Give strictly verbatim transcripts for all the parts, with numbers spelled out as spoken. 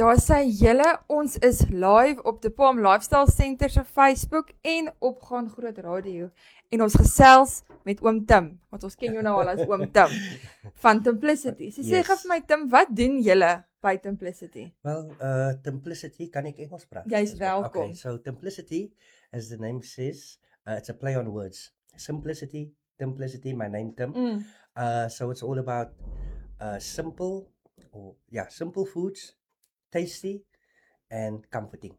Daar sê julle, ons is live op die Palm Lifestyle Center se Facebook en op Gaan Groot Radio. En ons gesels met Oom Tim, want ons ken jou nou al as Oom Tim, van Templicity. So sê Yes. gou vir my Tim, wat doen julle by Templicity? Well, uh, Templicity, kan ik Engels praten? Jy's welkom. Okay, so Templicity, as the name says, uh, it's a play on words. Simplicity, Templicity, my name Tim. Mm. Uh, so it's all about uh, simple, or yeah, simple foods, tasty and comforting.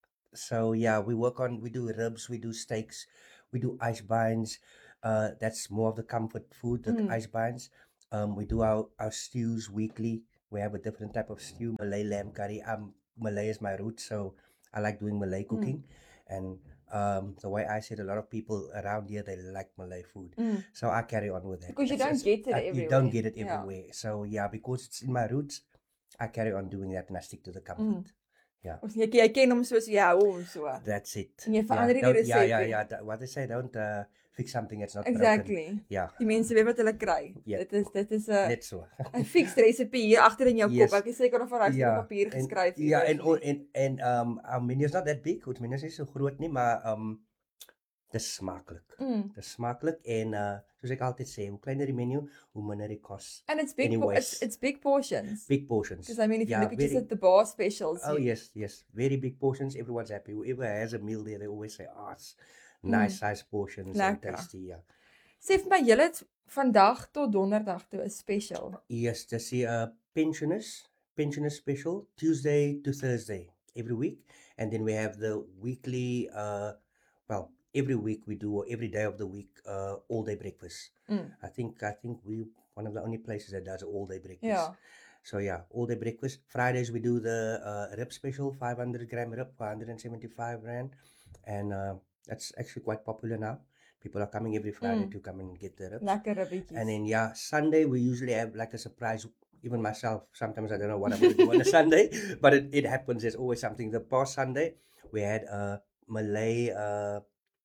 So yeah, we work on, we do ribs, we do steaks, we do ice binds. Uh, that's more of the comfort food, the Mm. ice binds. Um, we do our, our stews weekly. We have a different type of stew, Malay lamb curry. Um, Malay is my root, so I like doing Malay cooking. Mm. And um, the way I said, a lot of people around here, they like Malay food. Mm. So I carry on with that. Because you It's- don't it's- get it uh, everywhere. You don't get it Yeah. everywhere. So yeah, because it's in my roots, I carry on doing that and I stick to the comfort. Yeah. Ons jy, jy ken hom soos jy hou hom so. That's it. En jy verander nie die don't- yeah, resep yeah, nie. yeah. That- What they say, don't uh, fix something that's not broken. Exactly. Yeah, Die mense weet wat hulle kry. Ja. Dit is dit is 'n net so. 'n fixed resepie hier agter in jou Yes. kop. Ek is seker of hy op Ja, papier en- geskryf het. Ja, en o- en en um our menu is not that big. Ons menu is nie so groot nie, maar um dis smaklik. Mm. Dis smaklik en uh soos ek altyd sê, hoe kleiner die menu, hoe minder die kos. And it's big po- Anyways. it's it's big portions. Big portions. Because I mean if you Yeah, look at just very- at the bar specials. Oh you- yes, yes. Very big portions. Everyone's happy. Whoever has a meal there, they always say, "Oh, it's nice size portions and Lekker. tasty." Yeah. Sê vir my julle het vandag tot donderdag toe 'n special. Yes, dis die uh, pensioners, pensioners special, Tuesday to Thursday every week. And then we have the weekly, uh, well, every week we do, or every day of the week, uh, all day breakfast. Mm. I think, I think we, one of the only places that does all day breakfast. Ja. So yeah, all day breakfast. Fridays we do the uh, rib special, five hundred gram rib for one hundred seventy-five rand. And uh, that's actually quite popular now. People are coming every Friday Mm. to come and get the ribs. Lekker ribbetjies. And then yeah, Sunday we usually have like a surprise. Even myself, sometimes I don't know what I'm going to do on a Sunday, but it, it happens. There's always something. The past Sunday we had a Malay uh,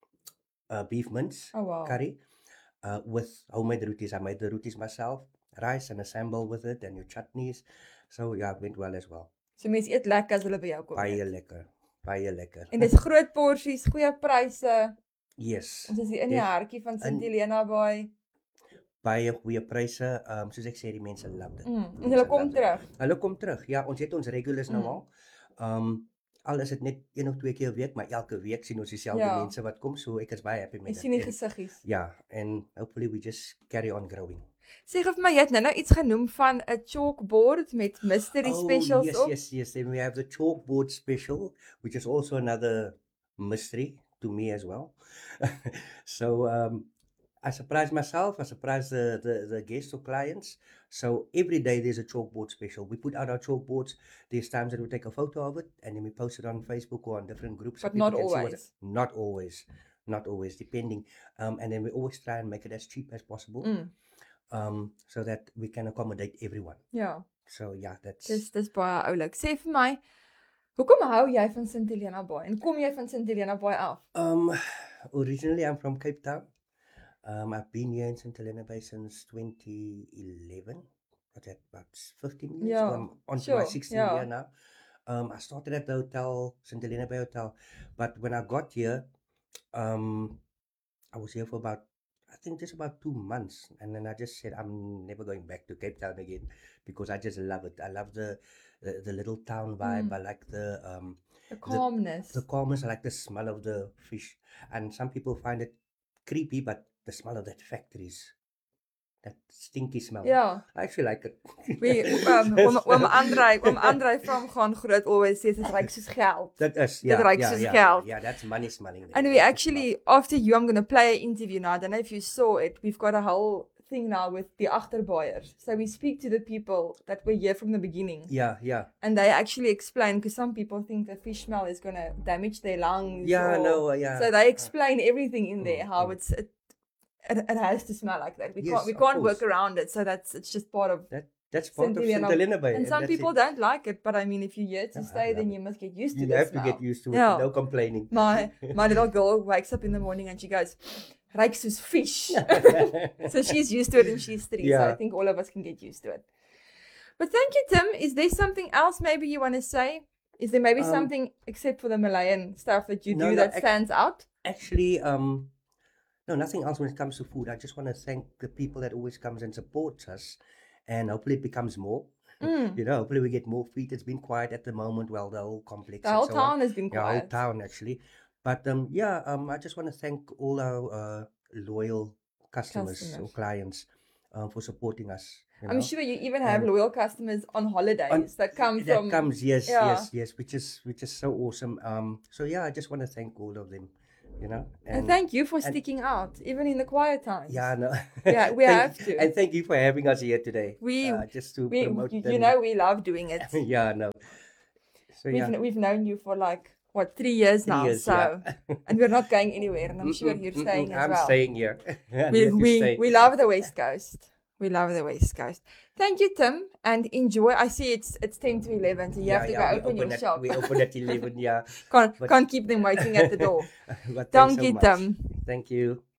uh, beef mince Oh wow. curry uh, with homemade rotis. I made the rotis myself, rice and a sambal with it, and your chutneys. So yeah, it went well as well. So mense eet lekker as hulle by jou kom. Baie lekker, baie lekker. En dis groot porsies, goeie pryse. Yes, Ons is hier in die Def- hartjie van Sint in- Helena Bay. baie goeie pryse. Um, soos ek sê, die mense love dit. Mm. En Mense hulle kom love dit. terug. Hulle kom terug. Ja, ons het ons regulars nou Mm. al. Um al is dit net een of twee keer 'n week, maar elke week sien ons dieselfde Ja. mense wat kom, so ek is baie happy Jy met sien die dit. En- gesiggies. Ja, and hopefully we just carry on growing. Sê gou vir my, jy het nou nou iets genoem van 'n chalkboard met mystery specials yes, op. yes, yes. Then we have the chalkboard special, which is also another mystery to me as well. So um, I surprise myself, I surprise the, the, the guests or clients. So every day there's a chalkboard special. We put out our chalkboards. There's times that we take a photo of it and then we post it on Facebook or on different groups. so But people not can see what always. it- Not always. Not always, depending. Um, and then we always try and make it as cheap as possible. Mm. Um, so that we can accommodate everyone. Ja, So yeah, that's... dis dis baie oulik. Sê vir my, hoekom hou jy van Sint Helena Bay? En kom jy van Sint Helena Bay af? Um, originally I'm from Cape Town. Um, I've been here in Saint Helena Bay since twenty eleven. What's that, about fifteen years? Yeah, So I'm on to sure, my sixteenth yeah. year now. Um, I started at the hotel, Saint Helena Bay Hotel. But when I got here, um, I was here for about, I think just about two months. And then I just said, I'm never going back to Cape Town again because I just love it. I love the, the, the little town vibe. Mm. I like the... Um, The calmness. the calmness, I like the smell of the fish. And some people find it creepy, but the smell of that factories, that stinky smell. Ja, I actually like it. we um oom oom Andrei, oom Andrei from Gaan Groot always says dit ruik soos geld. That is, yeah, ruikt yeah, soos yeah, geld. yeah, that's money smelling. there. And we That's the actually, after you, I'm going to play an interview now. I don't know if you saw it. We've got a whole thing now with the achterbuyers. So we speak to the people that were here from the beginning. smell. Yeah, yeah. And they actually explain, because some people think the fish smell is going to damage their lungs. Yeah, or- no, uh, yeah. So they explain everything in there, Mm, how mm. it's, it, it, it has to smell like that. We Yes, can't, we of can't course. work around it. So that's, it's just part of That That's part Saint of Helena. Saint Helena Bay. And some that's people it. don't like it, but I mean, if you're here to Yeah, I stay, love then it. you must get used to You the have smell. to get used to it. Yeah. No complaining. My my little girl wakes up in the morning and she goes, "Ruik soos fish." So she's used to it and she's three. So I Yeah. think all of us can get used to it. But thank you, Tim. Is there something else maybe you want to say? Is there maybe Um, something except for the Malayan stuff that you no, do no, that ac- stands out? Actually, um, no, nothing else when it comes to food. I just want to thank the people that always comes and supports us, and hopefully it becomes more. Mm. You know, hopefully we get more feet. It's been quiet at the moment. Well, the whole complex The and whole so on. town has been Yeah, whole quiet. town actually. But um, yeah, um, I just want to thank all our uh, loyal customers, or Customers. clients um, for supporting us. You I'm know, sure you even have and loyal customers on holidays that come that from. comes, yes, Yeah. yes, yes, which is which is so awesome. Um, so yeah, I just want to thank all of them. You know, And thank you for and- sticking out, even in the quiet times. yeah, no, Yeah, we Thank- have to. And thank you for having us here today. We- uh, just to We, promote. you, them. you know, we love doing it. Yeah, no. So We've, yeah, kn- we've known you for like, what, three years three now. years, so, yeah. and we're not going anywhere. And I'm sure Mm-mm, you're mm-mm, staying as I'm well. staying here. I'm we, here to we, stay. we love the West Coast. We love the West Coast. Thank you, Tim, and enjoy. I see it's it's ten to eleven, so you Yeah, have to yeah, go we open your at, shop. We open at eleven, yeah. Can't, but- can't keep them waiting at the door. But thanks Thank so you, much. Tim. Thank you.